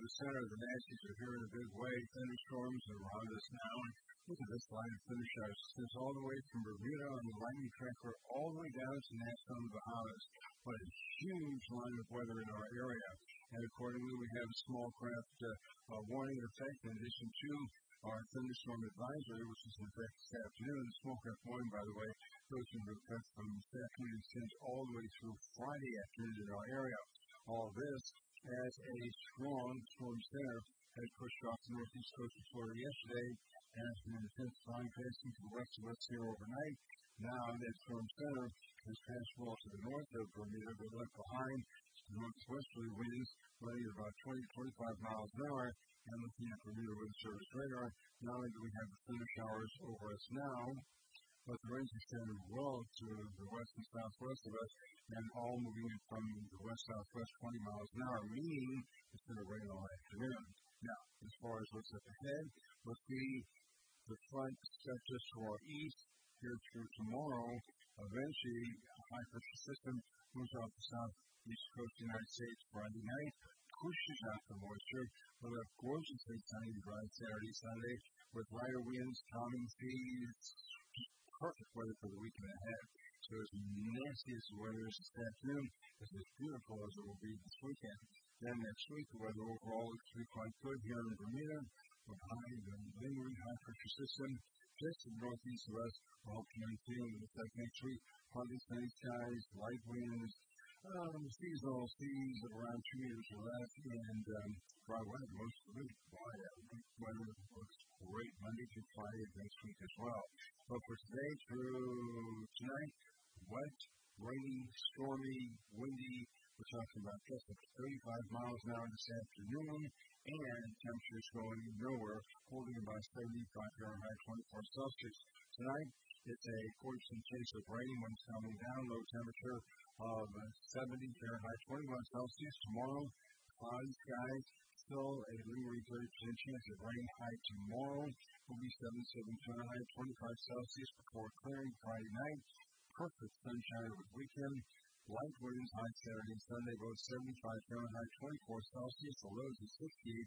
the center of the Nazis are here in a big way. Thunderstorms are around us now. And look at this line of thunderstorms. It extends all the way from Bermuda on the lightning tracker all the way down to Nassau in the Bahamas. What a huge line of weather in our area. And accordingly, we have a small craft warning in effect in addition to our thunderstorm advisory, which is in effect this afternoon. The small craft warning, by the way, goes into effect from this afternoon and extends all the way through Friday afternoon in our area. All this as a strong storm center had pushed off the northeast coast of Florida yesterday and has been intensifying, passing to the west of us here overnight. Now that storm center has passed well to the north of Bermuda, but left behind northwesterly winds running at about 20-25 miles an hour. And looking at Bermuda Weather Service radar, not only do we have the thunder showers over us now, but the rains extended well to the west and southwest of us, and all moving in from the west-southwest 20 miles an hour, meaning it's going to rain all afternoon. Now, as far as what's up ahead, we'll see the front set just to our east here through tomorrow. Eventually, a high-pressure system moves off the southeast coast of the United States Friday night, pushes out the moisture. We'll have gorgeously sunny and dry Saturday, Sunday, with lighter winds, calming seas. Perfect weather for the weekend ahead. So as nasty as the weather is this afternoon, it's as beautiful as it will be this weekend. Then next week, the weather overall looks to be quite good here in Bermuda, with lingering high-pressure system just to the northeast of us. We'll hope to maintain with effect next week. Partly sunny skies, light winds, seasonal seas of around 2 meters or less, and dry weather most of the week. Weather looks great Monday through Friday of next week as well. But for today through tonight, wet, rainy, stormy, windy. We're talking about just 35 miles an hour this afternoon, and temperatures going nowhere, holding about 75 Fahrenheit, 24 Celsius. Tonight, it's a 40% chance of rain when it's coming down, low temperature of 70 Fahrenheit, 21 Celsius. Tomorrow, cloudy skies, still a lingering 30% chance of rain. High tomorrow will be 77 Fahrenheit, 25 Celsius before clearing Friday night. Perfect sunshine over the weekend. Light winds high Saturday and Sunday, both 75 Fahrenheit, 24 Celsius. The lows of 68